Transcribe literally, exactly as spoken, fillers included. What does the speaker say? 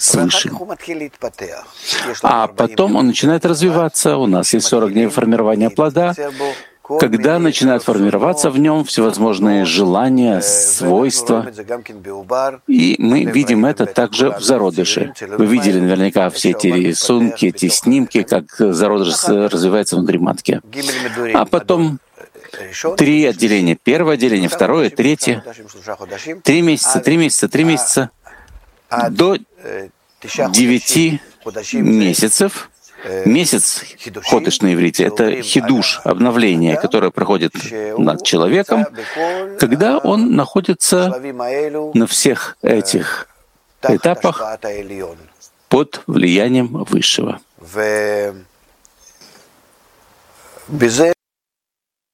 свыше. А потом он начинает развиваться. У нас есть сорок дней формирования плода, когда начинают формироваться в нем всевозможные желания, свойства. И мы видим это также в зародыше. Вы видели наверняка все эти рисунки, эти снимки, как зародыш развивается внутри матки. А потом три отделения. Первое отделение, второе, третье. Три месяца, три месяца, три месяца. До девяти месяцев. Месяц, ходыш на иврите, это хидуш, обновление, которое проходит над человеком, когда он находится на всех этих этапах под влиянием Высшего.